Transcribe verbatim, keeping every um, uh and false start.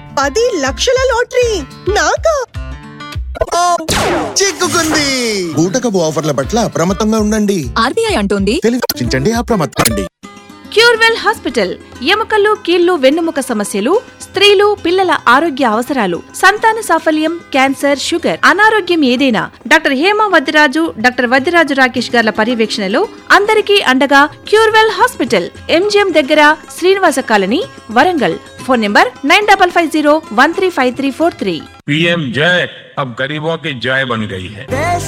పది లక్షల లాటరీ నాకా? చిక్కుకుంది. బూటకపు ఆఫర్ల పట్ల అప్రమత్తంగా ఉండండి. ఆర్బీఐ అంటోంది తెలియచించండి, అప్రమత్తండి. క్యూర్వెల్ హాస్పిటల్, ఎముకలు, కీళ్లు, వెన్నుముక సమస్యలు, స్త్రీలు, పిల్లల ఆరోగ్య అవసరాలు, సంతాన సాఫల్యం, క్యాన్సర్, షుగర్, అనారోగ్యం ఏదైనా డాక్టర్ హేమ వద్దిరాజు, డాక్టర్ వద్దిరాజు రాకేష్ గార్ల పర్యవేక్షణలో అందరికీ అండగా క్యూర్వెల్ హాస్పిటల్, ఎంజిఎం దగ్గర, Srinivasa colony, Warangal. Phone number nine double five zero one three five three four three. PM जय अब गरीबों की जय बन गई है.